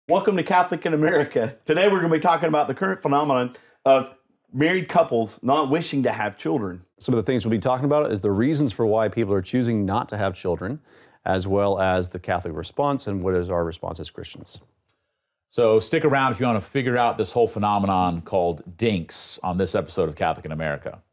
Welcome to Catholic in America. Today we're going to be talking about the current phenomenon of married couples not wishing to have children. Some of the things we'll be talking about is the reasons for why people are choosing not to have children, as well as the Catholic response and what is our response as Christians. So stick around if you want to figure out this whole phenomenon called dinks on this episode of Catholic in America.